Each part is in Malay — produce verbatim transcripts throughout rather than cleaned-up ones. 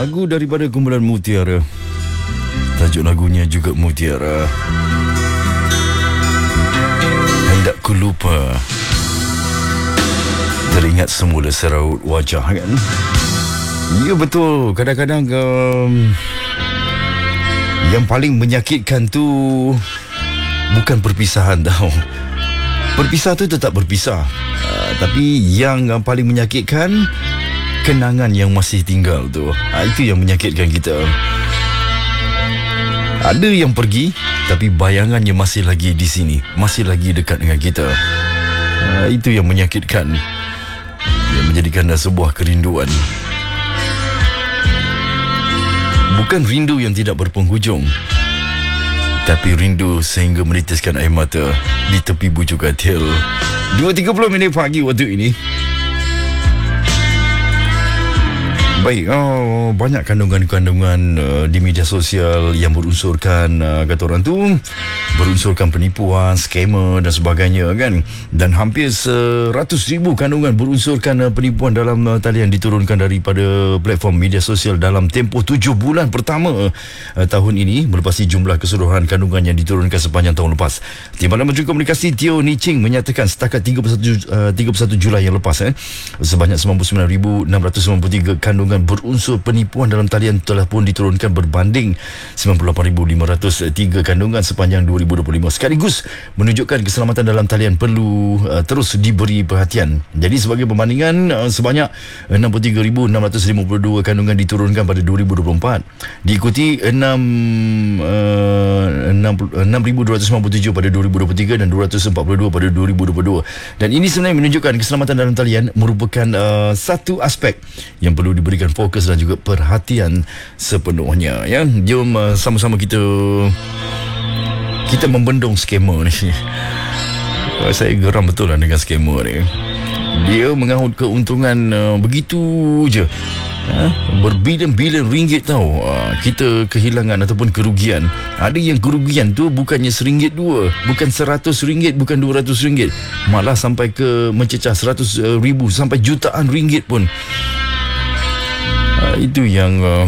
Lagu daripada kumpulan Mutiara. Tajuk lagunya juga Mutiara. Hendak ku lupa, teringat semula seraut wajah, kan? Ya betul. Kadang-kadang um, yang paling menyakitkan tu bukan perpisahan tau. Berpisah tu tetap berpisah, uh, tapi yang uh, paling menyakitkan kenangan yang masih tinggal tu. uh, Itu yang menyakitkan kita. Ada yang pergi, tapi bayangannya masih lagi di sini, masih lagi dekat dengan kita. uh, Itu yang menyakitkan, yang menjadikan uh, sebuah kerinduan. Bukan rindu yang tidak berpenghujung, tapi rindu sehingga menitiskan air mata di tepi bujuk katil. dua tiga puluh minit pagi waktu ini. Baik, oh, banyak kandungan-kandungan uh, di media sosial yang berunsurkan, uh, kata orang tu, berunsurkan penipuan, skamer dan sebagainya, kan? Dan hampir seratus ribu kandungan berunsurkan uh, penipuan dalam uh, talian diturunkan daripada platform media sosial dalam tempoh tujuh bulan pertama uh, tahun ini, melepasi jumlah keseluruhan kandungan yang diturunkan sepanjang tahun lepas. Timbalan Menteri Komunikasi Teo Ni Ching menyatakan setakat tiga puluh satu Julai yang lepas, eh, sebanyak sembilan puluh sembilan ribu enam ratus sembilan puluh tiga kandungan berunsur penipuan dalam talian telah pun diturunkan berbanding sembilan puluh lapan ribu lima ratus tiga kandungan sepanjang dua ribu dua puluh lima. Sekaligus menunjukkan keselamatan dalam talian perlu uh, terus diberi perhatian. Jadi sebagai perbandingan, uh, sebanyak enam puluh tiga ribu enam ratus lima puluh dua kandungan diturunkan pada dua ribu dua puluh empat, diikuti enam ribu dua ratus sembilan puluh tujuh pada dua ribu dua puluh tiga dan dua ratus empat puluh dua pada dua ribu dua puluh dua. Dan ini sebenarnya menunjukkan keselamatan dalam talian merupakan uh, satu aspek yang perlu diberikan fokus dan juga perhatian sepenuhnya, ya. Jom uh, sama-sama kita kita membendung skamer ni. Saya geram betul lah dengan skamer ni. Dia mengahut keuntungan uh, begitu je, ha? Berbilion-bilion ringgit tau. uh, Kita kehilangan ataupun kerugian. Ada yang kerugian tu bukannya seringgit dua, bukan seratus ringgit, bukan dua ratus ringgit, malah sampai ke mencecah seratus ribu sampai jutaan ringgit pun. Uh, itu yang uh,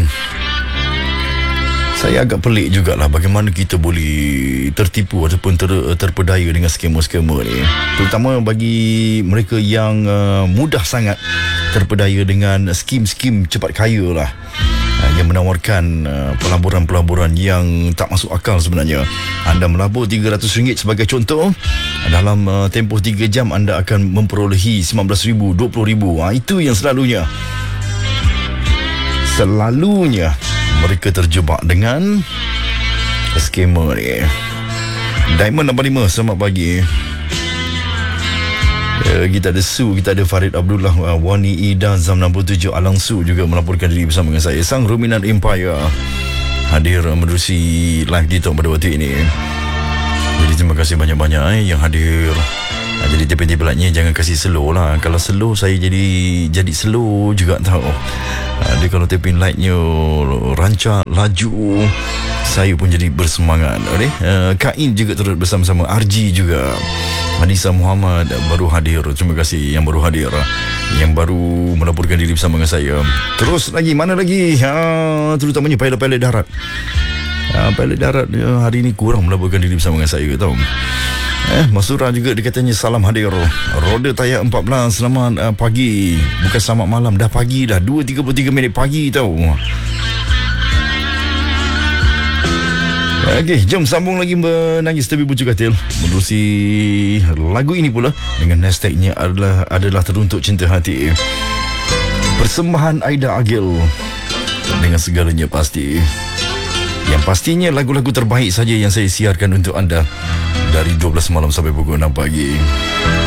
saya agak pelik jugalah, bagaimana kita boleh tertipu ataupun ter, terpedaya dengan skamer-skamer ni. Terutama bagi mereka yang uh, mudah sangat terpedaya dengan skim-skim cepat kaya lah, uh, yang menawarkan uh, pelaburan-pelaburan yang tak masuk akal sebenarnya. Anda melabur tiga ratus ringgit sebagai contoh, dalam uh, tempoh tiga jam anda akan memperolehi sembilan belas ribu, dua puluh ribu. uh, Itu yang selalunya Selalunya mereka terjebak dengan skamer ni. Diamond lapan lima, selamat pagi. Uh, kita ada Su, kita ada Farid Abdullah, uh, Wani Ida, Zam enam puluh tujuh, Alang Su juga melaporkan diri bersama dengan saya. Sang Ruminant Empire hadir menerusi live di Talk pada waktu ini. Jadi terima kasih banyak-banyak eh, yang hadir. uh, Jadi tipe-tipe lightnya jangan kasih slow lah. Kalau slow saya jadi jadi slow juga tahu. uh, Dia kalau tapin lightnya rancak, laju, saya pun jadi bersemangat. Okay? Uh, Kain juga turut bersama-sama, R G juga, Anissa Muhammad baru hadir. Terima kasih yang baru hadir, yang baru melaporkan diri bersama dengan saya. Terus lagi, mana lagi? Ha, terutamanya pilot-pilot darat. Ha, pilot darat ya, hari ini kurang melaporkan diri bersama dengan saya, tahu. Eh, Masura juga dikatanya salam hadir. Roda Tayak empat belas, selamat uh, pagi. Bukan selamat malam, dah pagi dah, dua tiga puluh tiga minit pagi tau. Okey, jom sambung lagi menangis tepi bujuk katil, menerusi lagu ini pula dengan hashtagnya adalah adalah teruntuk cinta hati. Persembahan Aida Agil dengan segalanya pasti. Yang pastinya lagu-lagu terbaik saja yang saya siarkan untuk anda dari dua belas malam sampai pukul enam pagi.